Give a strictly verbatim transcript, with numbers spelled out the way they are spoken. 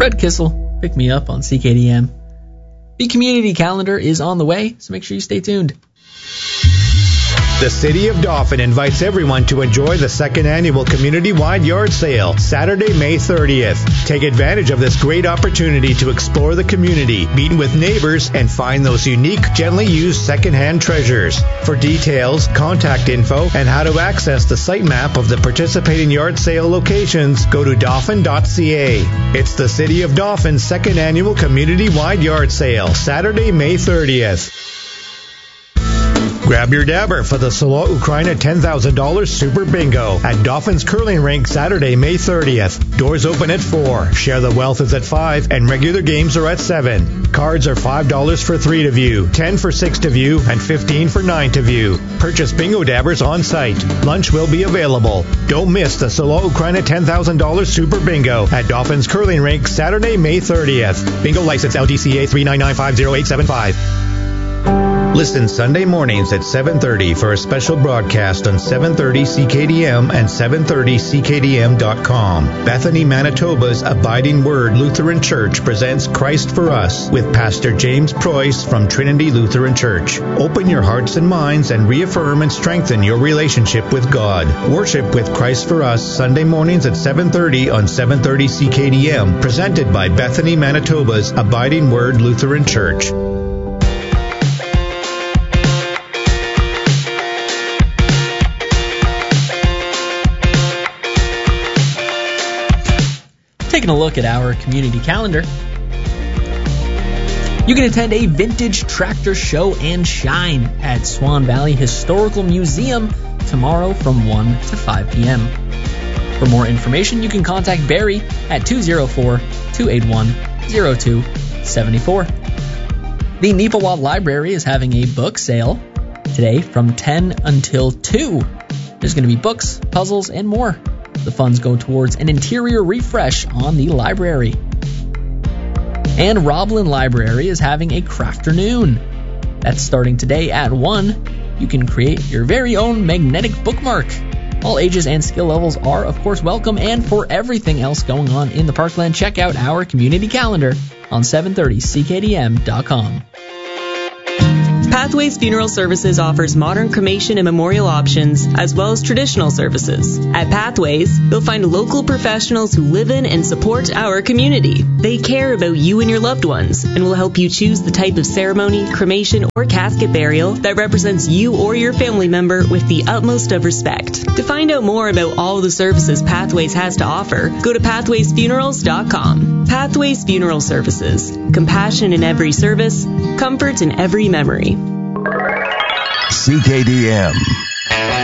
Fred Kissel, pick me up on C K D M. The community calendar is on the way, so make sure you stay tuned. The City of Dauphin invites everyone to enjoy the second annual community-wide yard sale, Saturday, May thirtieth. Take advantage of this great opportunity to explore the community, meet with neighbors, and find those unique, gently used second-hand treasures. For details, contact info, and how to access the site map of the participating yard sale locations, go to dauphin dot c a. It's the City of Dauphin's second annual community-wide yard sale, Saturday, May thirtieth. Grab your dabber for the Solo Ukraina ten thousand dollars Super Bingo at Dauphin's Curling Rink Saturday, May thirtieth. Doors open at four. Share the Wealth is at five, and regular games are at seven. Cards are five dollars for three to view, ten dollars for six to view, and fifteen dollars for nine to view. Purchase bingo dabbers on site. Lunch will be available. Don't miss the Solo Ukraina ten thousand dollars Super Bingo at Dauphin's Curling Rink Saturday, May thirtieth. Bingo license L D C A three nine nine five zero eight seven five. Listen Sunday mornings at seven thirty for a special broadcast on seven thirty C K D M and seven thirty C K D M dot com. Bethany, Manitoba's Abiding Word Lutheran Church presents Christ for Us with Pastor James Preuss from Trinity Lutheran Church. Open your hearts and minds and reaffirm and strengthen your relationship with God. Worship with Christ for Us Sunday mornings at seven thirty on seven thirty C K D M, presented by Bethany, Manitoba's Abiding Word Lutheran Church. Taking a look at our community calendar, you can attend a vintage tractor show and shine at Swan Valley Historical Museum tomorrow from one to five p.m. For more information, you can contact Barry at two oh four, two eight one, oh two seven four. The Neepawa Library is having a book sale today from ten until two. There's going to be books, puzzles, and more. The funds go towards an interior refresh on the library. And Roblin Library is having a crafternoon. That's starting today at one. You can create your very own magnetic bookmark. All ages and skill levels are, of course, welcome. And for everything else going on in the Parkland, check out our community calendar on seven thirty C K D M dot com. Pathways Funeral Services offers modern cremation and memorial options, as well as traditional services. At Pathways, you'll find local professionals who live in and support our community. They care about you and your loved ones, and will help you choose the type of ceremony, cremation, or casket burial that represents you or your family member with the utmost of respect. To find out more about all the services Pathways has to offer, go to pathways funerals dot com. Pathways Funeral Services. Compassion in every service, comfort in every memory. C K D M.